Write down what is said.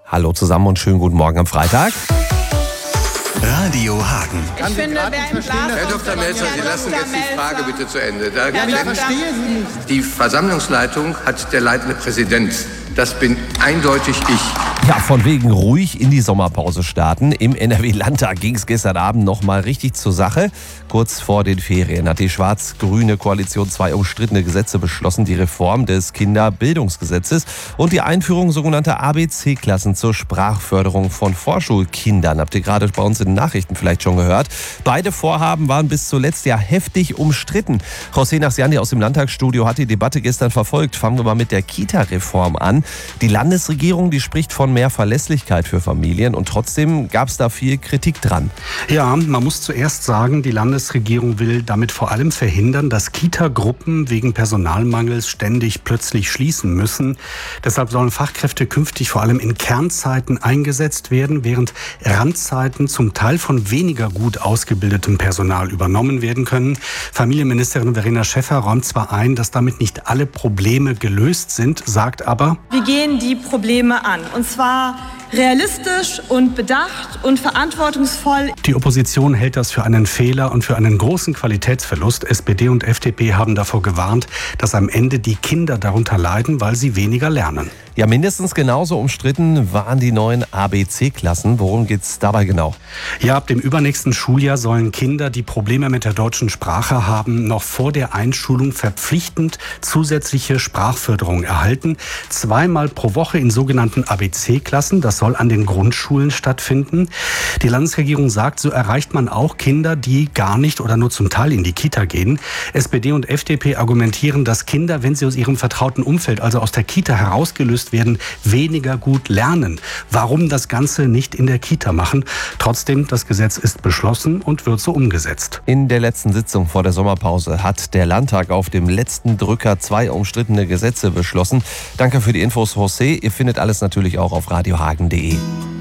Hallo zusammen und schönen guten Morgen am Freitag. Radio Hagen. Ich finde, wer im Glas... Herr Dr. Melzer, Sie lassen jetzt die Frage bitte zu Ende. Ich verstehe Sie nicht. Die Versammlungsleitung hat der leitende Präsident. Das bin eindeutig ich. Ja, von wegen ruhig in die Sommerpause starten. Im NRW-Landtag ging es gestern Abend noch mal richtig zur Sache. Kurz vor den Ferien hat die schwarz-grüne Koalition 2 umstrittene Gesetze beschlossen. Die Reform des Kinderbildungsgesetzes und die Einführung sogenannter ABC-Klassen zur Sprachförderung von Vorschulkindern. Habt ihr gerade bei uns in den Nachrichten vielleicht schon gehört. Beide Vorhaben waren bis zuletzt ja heftig umstritten. José Nachsiani aus dem Landtagsstudio hat die Debatte gestern verfolgt. Fangen wir mal mit der Kita-Reform an. Die Landesregierung, die spricht von mehr Verlässlichkeit für Familien und trotzdem gab es da viel Kritik dran. Ja, man muss zuerst sagen, die Landesregierung will damit vor allem verhindern, dass Kita-Gruppen wegen Personalmangels ständig plötzlich schließen müssen. Deshalb sollen Fachkräfte künftig vor allem in Kernzeiten eingesetzt werden, während Randzeiten zum Teil von weniger gut ausgebildetem Personal übernommen werden können. Familienministerin Verena Schäffer räumt zwar ein, dass damit nicht alle Probleme gelöst sind, sagt aber: Wir gehen die Probleme an, und zwar realistisch und bedacht und verantwortungsvoll. Die Opposition hält das für einen Fehler und für einen großen Qualitätsverlust. SPD und FDP haben davor gewarnt, dass am Ende die Kinder darunter leiden, weil sie weniger lernen. Ja, mindestens genauso umstritten waren die neuen ABC-Klassen. Worum geht's dabei genau? Ja, ab dem übernächsten Schuljahr sollen Kinder, die Probleme mit der deutschen Sprache haben, noch vor der Einschulung verpflichtend zusätzliche Sprachförderung erhalten. 2-mal pro Woche in sogenannten ABC-Klassen. Das soll an den Grundschulen stattfinden. Die Landesregierung sagt, so erreicht man auch Kinder, die gar nicht oder nur zum Teil in die Kita gehen. SPD und FDP argumentieren, dass Kinder, wenn sie aus ihrem vertrauten Umfeld, also aus der Kita herausgelöst werden, weniger gut lernen. Warum das Ganze nicht in der Kita machen? Trotzdem, das Gesetz ist beschlossen und wird so umgesetzt. In der letzten Sitzung vor der Sommerpause hat der Landtag auf dem letzten Drücker 2 umstrittene Gesetze beschlossen. Danke für die Infos, José. Ihr findet alles natürlich auch auf radiohagen.de.